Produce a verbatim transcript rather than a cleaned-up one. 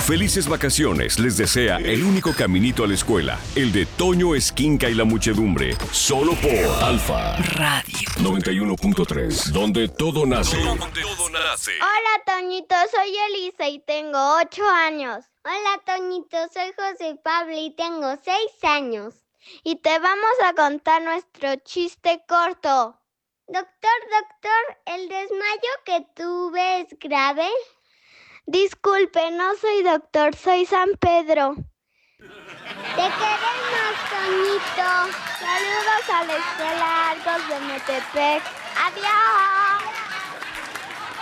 Felices vacaciones les desea el único caminito a la escuela, el de Toño Esquinca y la muchedumbre, solo por Alfa Radio noventa y uno punto tres, donde todo nace. Donde todo nace. Hola, Toñito, soy Elisa y tengo ocho años. Hola, Toñito, soy José Pablo y tengo seis años. Y te vamos a contar nuestro chiste corto. Doctor, doctor, ¿el desmayo que tuve es grave? Disculpe, no soy doctor, soy San Pedro. Te queremos, Toñito. Saludos a la Escuela Argos de Metepec. Adiós.